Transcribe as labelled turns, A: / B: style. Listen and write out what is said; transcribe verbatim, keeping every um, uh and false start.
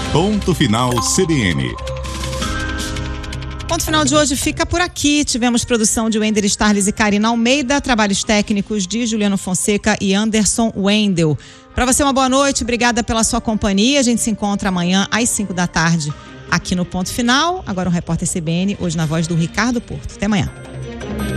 A: Ponto Final C B N.
B: Ponto Final de hoje fica por aqui. Tivemos produção de Wender Starles e Karina Almeida, trabalhos técnicos de Juliano Fonseca e Anderson Wendel. Para você, uma boa noite, obrigada pela sua companhia. A gente se encontra amanhã às cinco da tarde aqui no Ponto Final. Agora o Repórter C B N, hoje na voz do Ricardo Porto. Até amanhã.